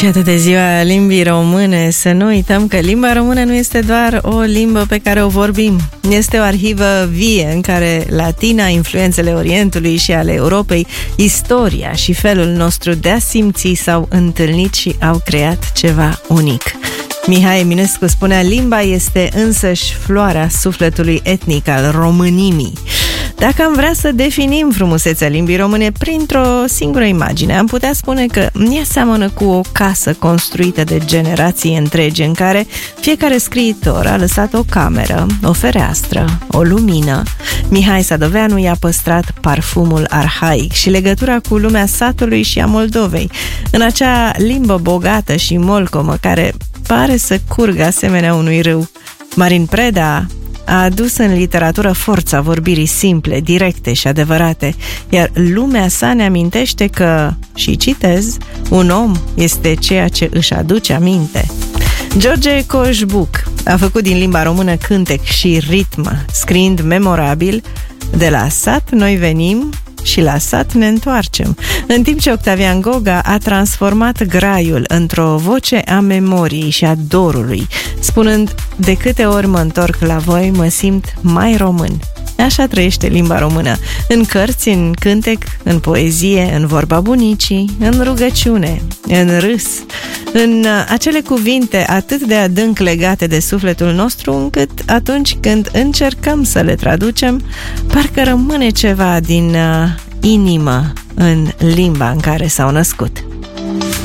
Și atât de ziua limbii române, să nu uităm că limba română nu este doar o limbă pe care o vorbim. Este o arhivă vie în care latina, influențele Orientului și ale Europei, istoria și felul nostru de a simți s-au întâlnit și au creat ceva unic. Mihai Eminescu spunea: limba este însăși floarea sufletului etnic al românimii. Dacă am vrea să definim frumusețea limbii române printr-o singură imagine, am putea spune că ea seamănă cu o casă construită de generații întregi, în care fiecare scriitor a lăsat o cameră, o fereastră, o lumină. Mihai Sadoveanu i-a păstrat parfumul arhaic și legătura cu lumea satului și a Moldovei, în acea limbă bogată și molcomă care pare să curgă asemenea unui râu. Marin Preda a adus în literatură forța vorbirii simple, directe și adevărate, iar lumea sa ne amintește că, și citez, un om este ceea ce își aduce aminte. George Coșbuc a făcut din limba română cântec și ritm, scriind memorabil: de la sat noi venim și la sat ne întoarcem, în timp ce Octavian Goga a transformat graiul într-o voce a memoriei și a dorului, spunând: de câte ori mă întorc la voi, mă simt mai român. Așa trăiește limba română, în cărți, în cântec, în poezie, în vorba bunicii, în rugăciune, în râs, în acele cuvinte atât de adânc legate de sufletul nostru, încât atunci când încercăm să le traducem, parcă rămâne ceva din inimă în limba în care s-au născut.